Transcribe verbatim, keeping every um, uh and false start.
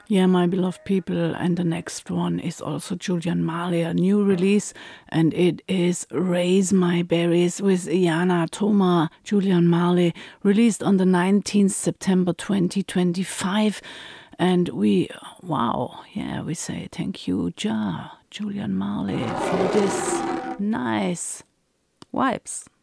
Yeah, my beloved people, and the next one is also Julian Marley, a new release, and it is Raise My Berries with Iana Thoma. Julian Marley, released on the nineteenth of September twenty twenty-five, and we, wow, yeah, we say thank you, Ja, Julian Marley, for this nice vibes.